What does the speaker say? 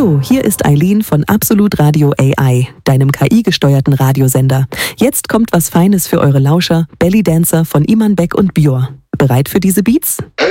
Hallo, hier ist Eileen von Absolut Radio AI, deinem KI-gesteuerten Radiosender. Jetzt kommt was Feines für eure Lauscher, Belly Dancer von Iman Beck und Björ. Bereit für diese Beats?